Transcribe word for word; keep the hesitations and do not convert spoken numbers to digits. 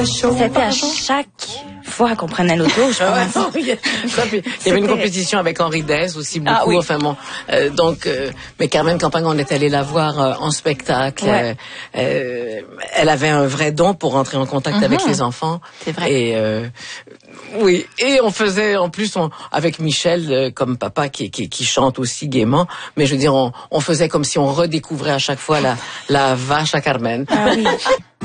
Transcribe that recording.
C'était à chaque fois qu'on prenait l'auto, je pense. Il y avait une compétition avec Henri Dess aussi beaucoup. Ah, oui. Enfin bon, euh, donc, euh, mais Carmen Campagne, on est allé la voir euh, en spectacle. Ouais. Euh, euh, elle avait un vrai don pour entrer en contact mm-hmm. avec les enfants. C'est vrai. Et euh, oui, et on faisait en plus on, avec Michel euh, comme papa qui, qui qui chante aussi gaiement. Mais je veux dire, on, on faisait comme si on redécouvrait à chaque fois la la vache à Carmen. Ah oui.